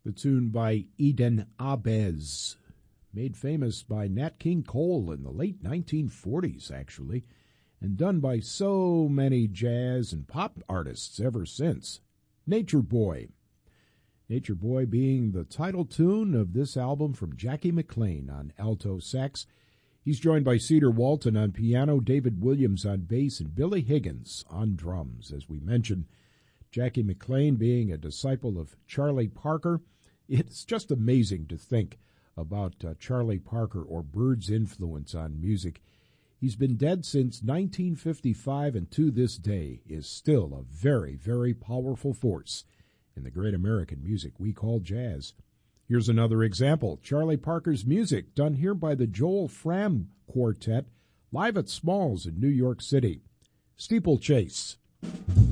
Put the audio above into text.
The tune by Eden Abez, made famous by Nat King Cole in the late 1940s, actually, and done by so many jazz and pop artists ever since. Nature Boy. Nature Boy being the title tune of this album from Jackie McLean on alto sax. He's joined by Cedar Walton on piano, David Williams on bass, and Billy Higgins on drums. As we mentioned, Jackie McLean being a disciple of Charlie Parker. It's just amazing to think about Charlie Parker or Bird's influence on music. He's been dead since 1955 and to this day is still a very, very powerful force in the great American music we call jazz. Here's another example. Charlie Parker's music done here by the Joel Fram Quartet live at Smalls in New York City. Steeplechase.